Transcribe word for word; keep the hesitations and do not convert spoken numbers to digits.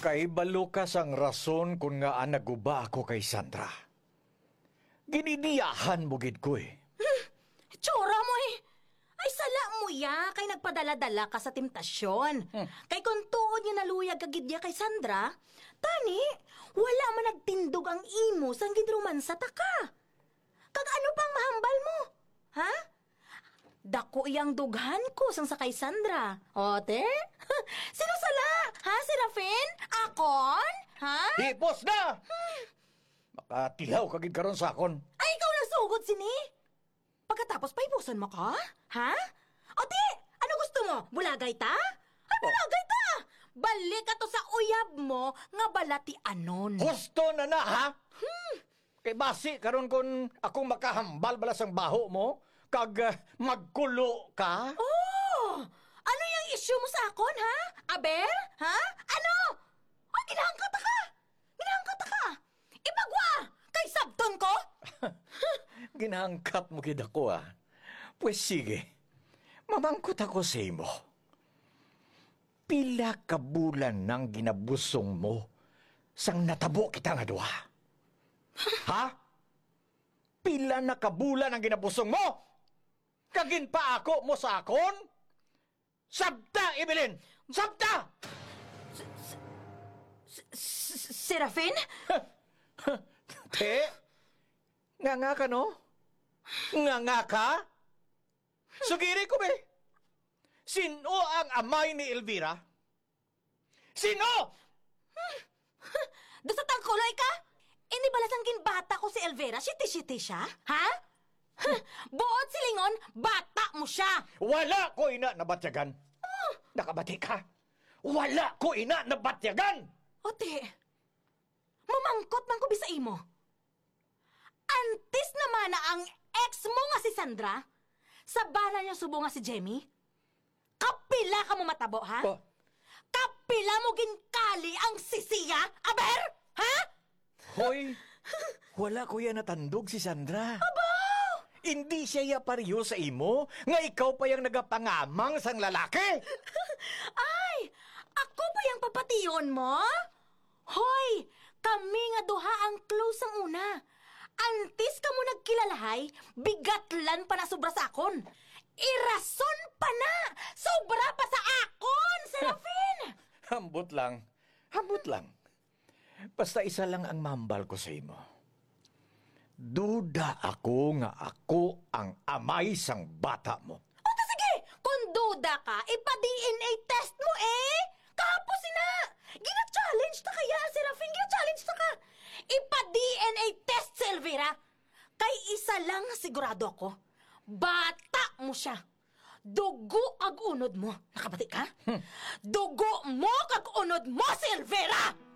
Kay balukas ang rason kung nga naguba ako kay Sandra. Ginidiyahan mo gid ko eh. Tsura mo eh. Ay, sala mo ya, kay nagpadala-dala ka sa temptasyon. Hmm. Kay kung tuod niya naluyag kagidya kay Sandra, tani, wala man nagtindog ang imo sang gidrumansa ta ka. Kag ano pang mahambal mo? Ha? Dako iyang dughan ko sang sa kay Sandra. Ote? Sino sala? Ha, Serafin? Akon? Ha? Hipos na! Makatilaw kagid karon sa akon. Ay, ikaw nasugod sini? Pagkatapos paipusan mo ka? Ha? Ote, ano gusto mo? Bulagay ta? Ay, bulagay ta! Balik ka to sa uyab mo nga balati anon. Gusto na na, ha? Hmm. Kay basi, karon kun akong makahambal bala sang baho mo, kag uh, magkulo ka? Oh! Ano yung issue mo sa akon, ha? Aber? Ha? Ano? Ay, ginahangkat ka! Ginahangkat ka! Ibagwa! Kay sabton ko? Ginangkat mo gid ako, ah. Pues sige, mamangkot ako sa imo. Pila ka bulan nang ginabusong mo sang natabo kita nga duha? Ha? Pila na kabulan ang ginabusong mo? Kagin pa ako mo sa akon? Sabta, Evelyn! Sabta! Serafin? Te? Nga nga ka, no? Nga nga ka? Sugiri ko, be. Sino ang amay ni Elvira? Sino? Doon sa tangkuloy ka? Ini balasang ginbata ko si Elvira, siti-siti siya? Ha? Buot silingon, bata mo siya! Wala ko ina na batyagan. Nakabati ka? Wala ko ina na batyagan! Ote, mamangkot man ko bisa imo. Antes naman na ang ex mo nga si Sandra, sa bala niya subo nga si Jemmy, kapila ka mo matabo, ha? Oh. Kapila mo ginkali ang sisiya, aber? Ha? Hoy, wala ko yan natandog si Sandra. Abaw! Hindi siya ya pariyo sa imo, nga ikaw pa yung nagapangamang sang lalaki. Ay, ako pa yung papation mo? Hoy, kami nga duha ang close ang una. Antes ka mo nagkilalahay, bigatlan pa na sobra sa akon. Irason pa na, sobra pa sa akon, Serafin! Hambot lang, hambot lang. Basta isa lang ang mambal ko sa imo. Duda ako nga ako ang amay sang bata mo. O ta sige, kung duda ka, ipa-D N A test mo eh! Kapos na! Gina-challenge ta kaya, Serafin, gina-challenge ta ka! Ipa-D N A test, si Elvira! Kay isa lang sigurado ako, bata mo siya. Dugo ag unod mo. Nakabati ka? Hmm. Dugo mo kag unod mo si Elvira!